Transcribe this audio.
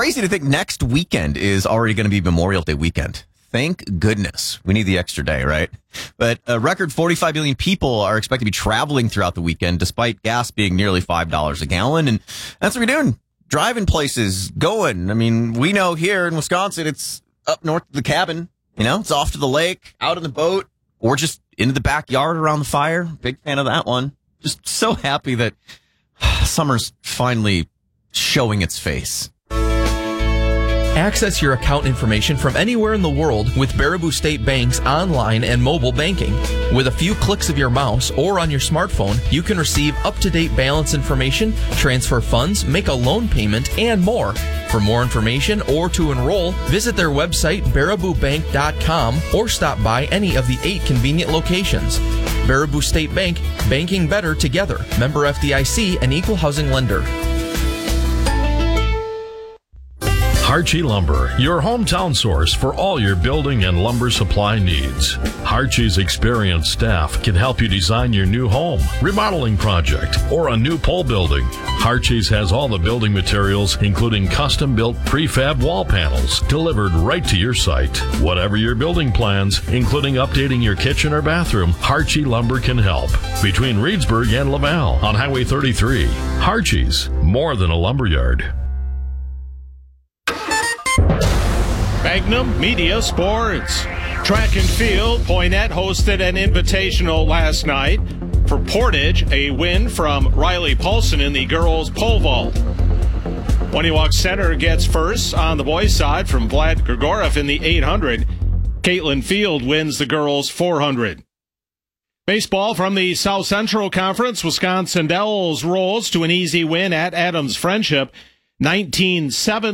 crazy to think next weekend is already going to be Memorial Day weekend. Thank goodness. We need the extra day, right? But a record 45 million people are expected to be traveling throughout the weekend, despite gas being nearly $5 a gallon. And that's what we're doing. Driving places, going. I mean, we know here in Wisconsin, it's up north of the cabin. You know, it's off to the lake, out on the boat, or just into the backyard around the fire. Big fan of that one. Just so happy that summer's finally showing its face. Access your account information from anywhere in the world with Baraboo State Bank's online and mobile banking. With a few clicks of your mouse or on your smartphone, you can receive up-to-date balance information, transfer funds, make a loan payment, and more. For more information or to enroll, visit their website, baraboobank.com, or stop by any of the 8 convenient locations. Baraboo State Bank, banking better together. Member FDIC, an equal housing lender. Harchie Lumber, your hometown source for all your building and lumber supply needs. Harchie's experienced staff can help you design your new home, remodeling project, or a new pole building. Harchie's has all the building materials, including custom-built prefab wall panels, delivered right to your site. Whatever your building plans, including updating your kitchen or bathroom, Harchie Lumber can help. Between Reedsburg and Laval on Highway 33. Harchie's, more than a lumberyard. Magnum Media Sports. Track and field, Poynette hosted an invitational last night. For Portage, a win from Riley Paulson in the girls' pole vault. Waniwak Center gets first on the boys' side from Vlad Grigorov in the 800. Caitlin Field wins the girls' 400. Baseball from the South Central Conference. Wisconsin Dells rolls to an easy win at Adams Friendship, 19-7.